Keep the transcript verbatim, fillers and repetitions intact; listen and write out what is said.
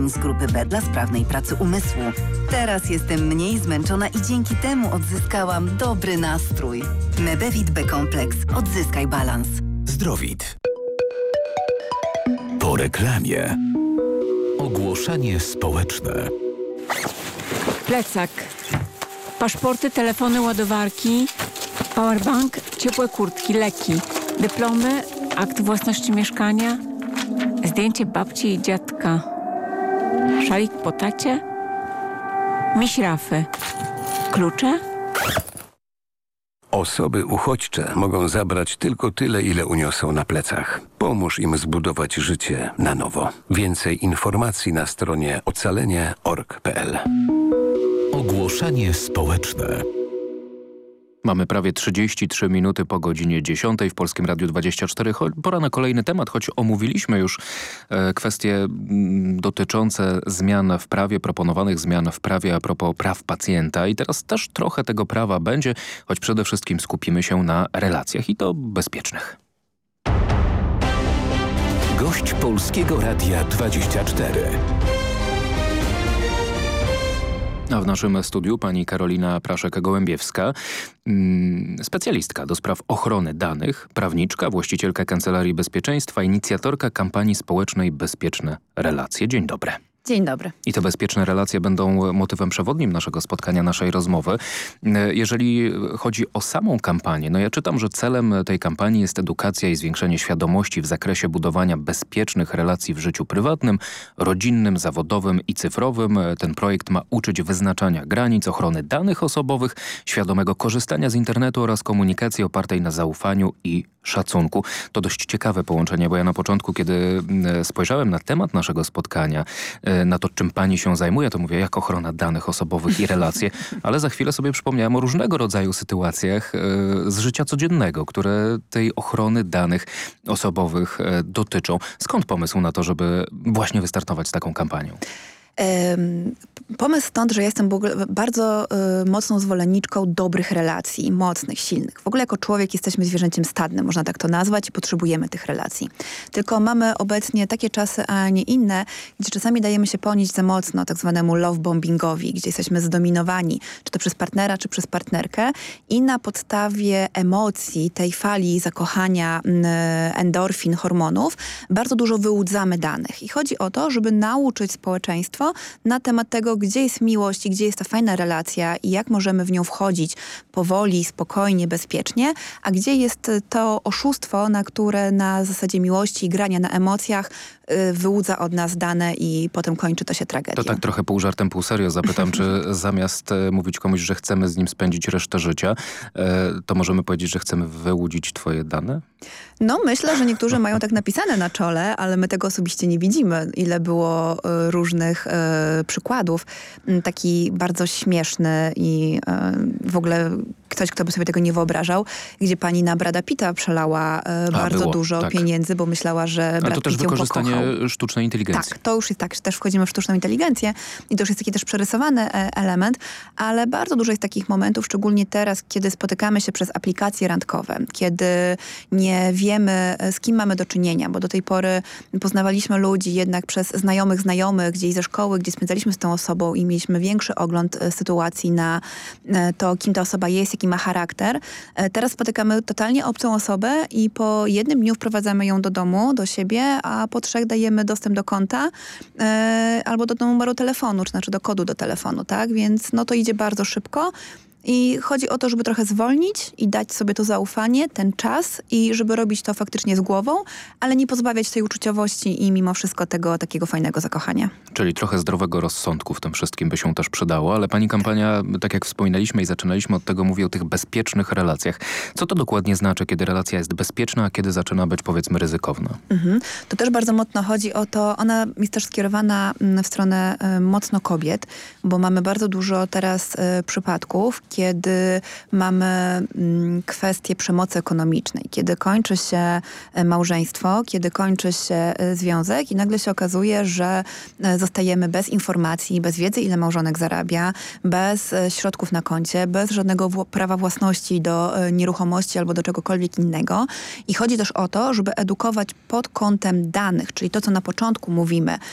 z grupy B dla sprawnej pracy umysłu. Teraz jestem mniej zmęczona i dzięki temu odzyskałam dobry nastrój. Mebevit B-kompleks. Odzyskaj balans. Zdrowit. Po reklamie. Ogłoszenie społeczne. Plecak. Paszporty, telefony, ładowarki, powerbank, ciepłe kurtki, leki, dyplomy, akt własności mieszkania, zdjęcie babci i dziadka, szalik po tacie, miś Rafy, klucze. Osoby uchodźcze mogą zabrać tylko tyle, ile uniosą na plecach. Pomóż im zbudować życie na nowo. Więcej informacji na stronie ocalenie kropka org kropka p l. Ogłoszenie społeczne. Mamy prawie trzydzieści trzy minuty po godzinie dziesiątej w Polskim Radiu dwadzieścia cztery. Pora na kolejny temat, choć omówiliśmy już e, kwestie m, dotyczące zmian w prawie, proponowanych zmian w prawie a propos praw pacjenta. I teraz też trochę tego prawa będzie, choć przede wszystkim skupimy się na relacjach i to bezpiecznych. Gość Polskiego Radia dwadzieścia cztery. A w naszym studiu pani Karolina Praszek-Gołębiewska, mm, specjalistka do spraw ochrony danych, prawniczka, właścicielka Kancelarii Bezpieczeństwa, inicjatorka kampanii społecznej Bezpieczne Relacje. Dzień dobry. Dzień dobry. I te bezpieczne relacje będą motywem przewodnim naszego spotkania, naszej rozmowy. Jeżeli chodzi o samą kampanię, no ja czytam, że celem tej kampanii jest edukacja i zwiększenie świadomości w zakresie budowania bezpiecznych relacji w życiu prywatnym, rodzinnym, zawodowym i cyfrowym. Ten projekt ma uczyć wyznaczania granic, ochrony danych osobowych, świadomego korzystania z internetu oraz komunikacji opartej na zaufaniu i szacunku. To dość ciekawe połączenie, bo ja na początku, kiedy spojrzałem na temat naszego spotkania, na to, czym pani się zajmuje, to mówię, jak ochrona danych osobowych i relacje, ale za chwilę sobie przypomniałem o różnego rodzaju sytuacjach z życia codziennego, które tej ochrony danych osobowych dotyczą. Skąd pomysł na to, żeby właśnie wystartować z taką kampanią? Pomysł stąd, że jestem bardzo y, mocną zwolenniczką dobrych relacji, mocnych, silnych. W ogóle jako człowiek jesteśmy zwierzęciem stadnym, można tak to nazwać, i potrzebujemy tych relacji. Tylko mamy obecnie takie czasy, a nie inne, gdzie czasami dajemy się ponieść za mocno tak zwanemu love bombingowi, gdzie jesteśmy zdominowani, czy to przez partnera, czy przez partnerkę, i na podstawie emocji, tej fali zakochania, y, endorfin, hormonów, bardzo dużo wyłudzamy danych. I chodzi o to, żeby nauczyć społeczeństwo na temat tego, gdzie jest miłość i gdzie jest ta fajna relacja i jak możemy w nią wchodzić powoli, spokojnie, bezpiecznie, a gdzie jest to oszustwo, na które na zasadzie miłości i grania na emocjach y, wyłudza od nas dane i potem kończy to się tragedią. To tak trochę pół żartem, pół serio zapytam, czy zamiast e, mówić komuś, że chcemy z nim spędzić resztę życia, e, to możemy powiedzieć, że chcemy wyłudzić twoje dane? No myślę, że niektórzy mają tak napisane na czole, ale my tego osobiście nie widzimy. Ile było y, różnych y, przykładów. Y, taki bardzo śmieszny i y, w ogóle ktoś, kto by sobie tego nie wyobrażał, gdzie pani na Brada Pitta przelała y, bardzo było, dużo tak. pieniędzy, bo myślała, że Brad Ale to też Pitt ją wykorzystanie pokochał. sztucznej inteligencji. Tak, to już jest tak, że też wchodzimy w sztuczną inteligencję i to już jest taki też przerysowany e, element, ale bardzo dużo jest takich momentów, szczególnie teraz, kiedy spotykamy się przez aplikacje randkowe, kiedy nie wiemy, z kim mamy do czynienia, bo do tej pory poznawaliśmy ludzi jednak przez znajomych znajomych, gdzieś ze szkoły, gdzie spędzaliśmy z tą osobą i mieliśmy większy ogląd e, sytuacji na e, to, kim ta osoba jest, jaki ma charakter. E, teraz spotykamy totalnie obcą osobę i po jednym dniu wprowadzamy ją do domu, do siebie, a po trzech dajemy dostęp do konta e, albo do numeru telefonu, czy znaczy do kodu do telefonu, tak? Więc no to idzie bardzo szybko. I chodzi o to, żeby trochę zwolnić i dać sobie to zaufanie, ten czas i żeby robić to faktycznie z głową, ale nie pozbawiać tej uczuciowości i mimo wszystko tego takiego fajnego zakochania. Czyli trochę zdrowego rozsądku w tym wszystkim by się też przydało, ale pani kampania, tak jak wspominaliśmy i zaczynaliśmy od tego, mówi o tych bezpiecznych relacjach. Co to dokładnie znaczy, kiedy relacja jest bezpieczna, a kiedy zaczyna być, powiedzmy, ryzykowna? Mhm. To też bardzo mocno chodzi o to, ona jest też skierowana w stronę y, mocno kobiet, bo mamy bardzo dużo teraz y, przypadków, kiedy mamy mm, kwestię przemocy ekonomicznej, kiedy kończy się e, małżeństwo, kiedy kończy się e, związek i nagle się okazuje, że e, zostajemy bez informacji, bez wiedzy, ile małżonek zarabia, bez e, środków na koncie, bez żadnego w- prawa własności do e, nieruchomości albo do czegokolwiek innego. I chodzi też o to, żeby edukować pod kątem danych, czyli to, co na początku mówimy,